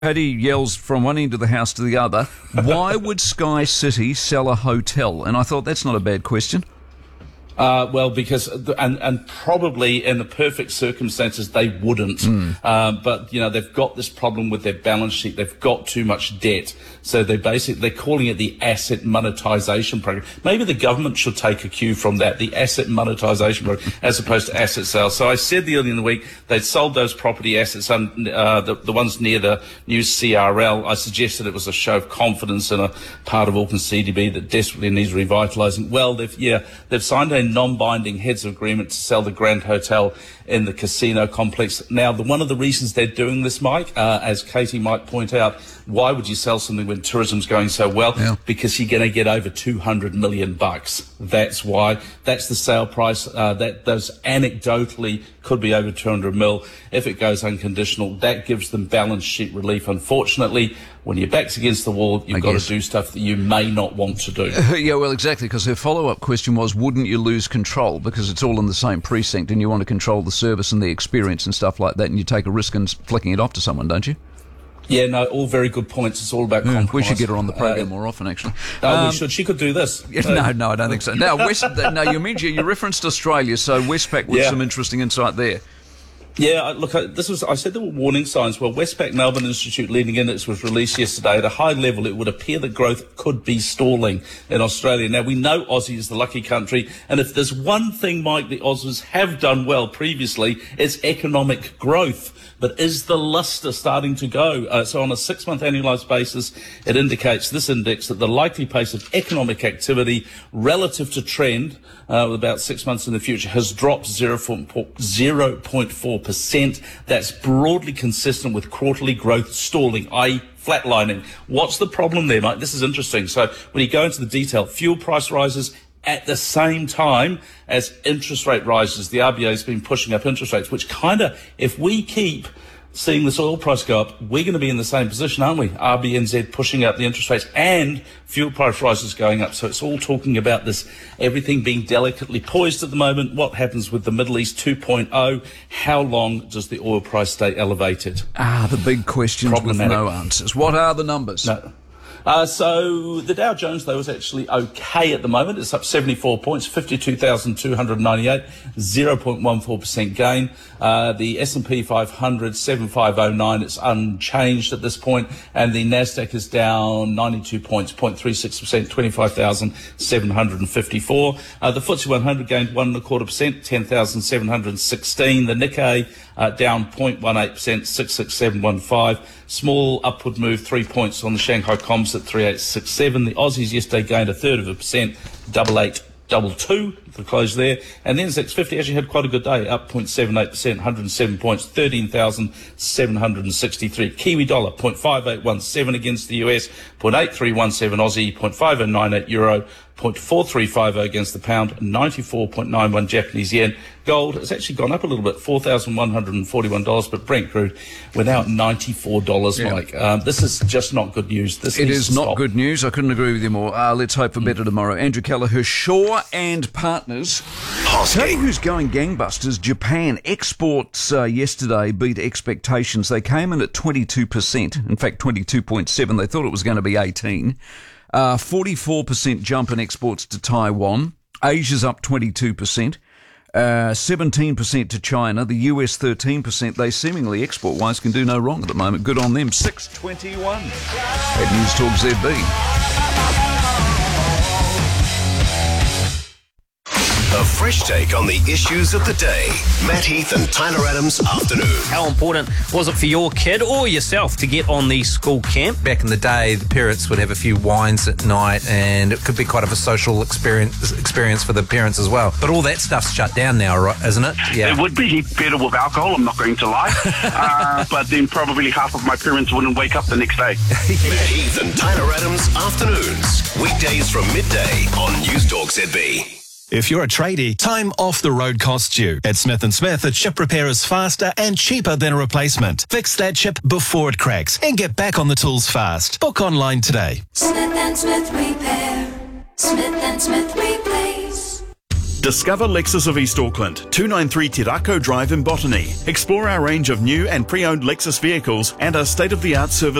Paddy yells from one end of the house to the other, why would Sky City sell a hotel? And I thought, that's not a bad question. Well, because, and probably in the perfect circumstances, they wouldn't. But, they've got this problem with their balance sheet. They've got too much debt. So they're calling it the asset monetization program. Maybe the government should take a cue from that, the asset monetization program, as opposed to asset sales. So I said earlier in the week, they'd sold those property assets, the ones near the new CRL. I suggested it was a show of confidence in a part of Auckland CBD that desperately needs revitalising. Well, they've signed a non-binding heads of agreement to sell the Grand Hotel in the casino complex. Now, one of the reasons they're doing this, Mike, as Katie might point out, why would you sell something when tourism's going so well? Yeah. Because you're going to get over $200 million. That's why. That's the sale price. Those anecdotally could be over 200 mil if it goes unconditional. That gives them balance sheet relief. Unfortunately, when your back's against the wall, you've got to do stuff that you may not want to do. Yeah, well, exactly, because her follow-up question was, wouldn't you lose control? Because it's all in the same precinct and you want to control the service and the experience and stuff like that, and you take a risk in flicking it off to someone, don't you? Yeah, no, all very good points. It's all about compromise. We should get her on the program more often, actually. We should. She could do this. No, I don't think so. Now, you referenced Australia, so Westpac with some interesting insight there. Yeah, look, I said there were warning signs. Well, Westpac Melbourne Institute leading index was released yesterday. At a high level, it would appear that growth could be stalling in Australia. Now, we know Aussie is the lucky country, and if there's one thing, Mike, the Aussies have done well previously, it's economic growth. But is the lustre starting to go? So on a 6-month annualised basis, it indicates, this index, that the likely pace of economic activity relative to trend, with about 6 months in the future, has dropped 0.4%. That's broadly consistent with quarterly growth stalling, i.e. flatlining. What's the problem there, Mike? This is interesting. So when you go into the detail, fuel price rises at the same time as interest rate rises. The RBA has been pushing up interest rates, which if we keep seeing this oil price go up, we're going to be in the same position, aren't we? RBNZ pushing up the interest rates and fuel price rises going up. So it's all talking about this, everything being delicately poised at the moment. What happens with the Middle East 2.0? How long does the oil price stay elevated? The big questions with no answers. What are the numbers? No. So the Dow Jones, though, is actually okay at the moment. It's up 74 points, 52,298, 0.14% gain. The S&P 500, 7509, it's unchanged at this point. And the Nasdaq is down 92 points, 0.36%, 25,754. The FTSE 100 gained 1.25%, 10,716. The Nikkei down 0.18%, 66715. Small upward move, 3 points on the Shanghai Composite, 3867. The Aussies yesterday gained 0.33%, 8822 for the close there. And the NZX 50 actually had quite a good day, up 0.78%, 107 points, 13,763. Kiwi dollar, 0.5817 against the US, 0.8317 Aussie, 0.5098 euro, 0.4350 against the pound, 94.91 Japanese yen. Gold has actually gone up a little bit, $4,141, but Brent crude, we're now at $94, Mike. This is just not good news. It is not good news. I couldn't agree with you more. Let's hope for better tomorrow. Andrew Kelleher, Shaw and Partners. Tell you who's going gangbusters. Japan. Exports yesterday beat expectations. They came in at 22%. In fact, 22.7. They thought it was going to be 18. 44% jump in exports to Taiwan. Asia's up 22%. 17% to China. The US 13%. They seemingly export-wise can do no wrong at the moment. Good on them. 6:21 at News Talk ZB. A fresh take on the issues of the day. Matt Heath and Tyler Adams Afternoon. How important was it for your kid or yourself to get on the school camp? Back in the day, the parents would have a few wines at night, and it could be quite of a social experience for the parents as well. But all that stuff's shut down now, right, isn't it? Yeah. It would be better with alcohol, I'm not going to lie. But then probably half of my parents wouldn't wake up the next day. Matt Heath and Tyler Adams Afternoons. Weekdays from midday on News Talk ZB. If you're a tradie, time off the road costs you. At Smith & Smith, a chip repair is faster and cheaper than a replacement. Fix that chip before it cracks and get back on the tools fast. Book online today. Smith & Smith Repair. Smith & Smith Replace. Discover Lexus of East Auckland, 293 Tirako Drive in Botany. Explore our range of new and pre-owned Lexus vehicles and our state-of-the-art service